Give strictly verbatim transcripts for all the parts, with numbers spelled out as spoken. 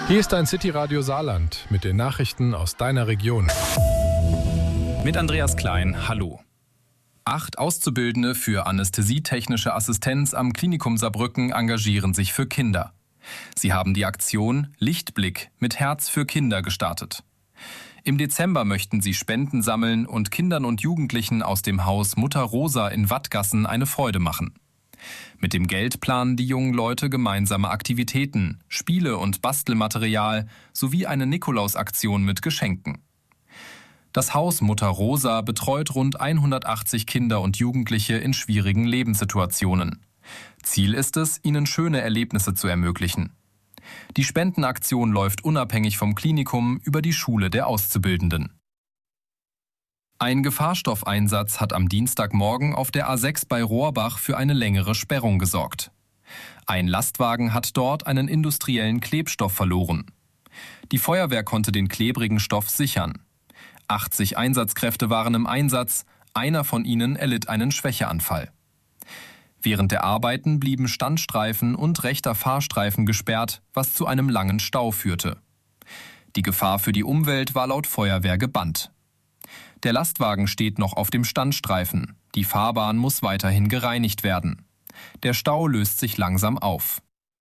Hier ist dein City-Radio Saarland mit den Nachrichten aus deiner Region. Mit Andreas Klein, hallo. Acht Auszubildende für anästhesietechnische Assistenz am Klinikum Saarbrücken engagieren sich für Kinder. Sie haben die Aktion Lichtblick mit Herz für Kinder gestartet. Im Dezember möchten sie Spenden sammeln und Kindern und Jugendlichen aus dem Haus Mutter Rosa in Wattgassen eine Freude machen. Mit dem Geld planen die jungen Leute gemeinsame Aktivitäten, Spiele und Bastelmaterial sowie eine Nikolausaktion mit Geschenken. Das Haus Mutter Rosa betreut rund hundertachtzig Kinder und Jugendliche in schwierigen Lebenssituationen. Ziel ist es, ihnen schöne Erlebnisse zu ermöglichen. Die Spendenaktion läuft unabhängig vom Klinikum über die Schule der Auszubildenden. Ein Gefahrstoffeinsatz hat am Dienstagmorgen auf der A sechs bei Rohrbach für eine längere Sperrung gesorgt. Ein Lastwagen hat dort einen industriellen Klebstoff verloren. Die Feuerwehr konnte den klebrigen Stoff sichern. achtzig Einsatzkräfte waren im Einsatz, einer von ihnen erlitt einen Schwächeanfall. Während der Arbeiten blieben Standstreifen und rechter Fahrstreifen gesperrt, was zu einem langen Stau führte. Die Gefahr für die Umwelt war laut Feuerwehr gebannt. Der Lastwagen steht noch auf dem Standstreifen. Die Fahrbahn muss weiterhin gereinigt werden. Der Stau löst sich langsam auf.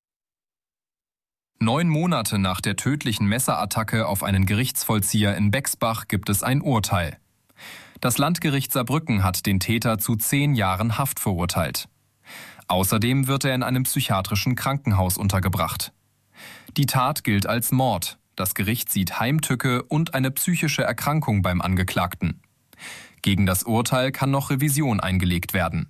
Neun Monate nach der tödlichen Messerattacke auf einen Gerichtsvollzieher in Bexbach gibt es ein Urteil. Das Landgericht Saarbrücken hat den Täter zu zehn Jahren Haft verurteilt. Außerdem wird er in einem psychiatrischen Krankenhaus untergebracht. Die Tat gilt als Mord. Das Gericht sieht Heimtücke und eine psychische Erkrankung beim Angeklagten. Gegen das Urteil kann noch Revision eingelegt werden.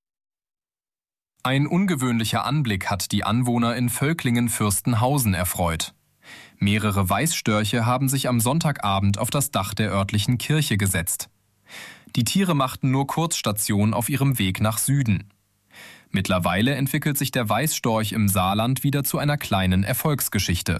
Ein ungewöhnlicher Anblick hat die Anwohner in Völklingen-Fürstenhausen erfreut. Mehrere Weißstörche haben sich am Sonntagabend auf das Dach der örtlichen Kirche gesetzt. Die Tiere machten nur Kurzstation auf ihrem Weg nach Süden. Mittlerweile entwickelt sich der Weißstorch im Saarland wieder zu einer kleinen Erfolgsgeschichte.